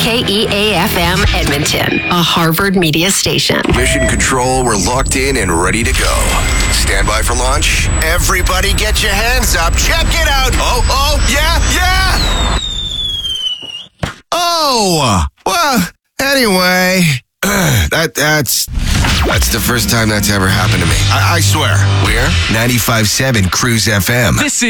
KEAFM Edmonton, a Harvard media station. Mission Control, we're locked in and ready to go. Stand by for launch. Everybody get your hands up. Check it out. Oh, yeah. Oh, well, anyway, that's the first time that's ever happened to me. I swear. We're 95.7 Cruise FM.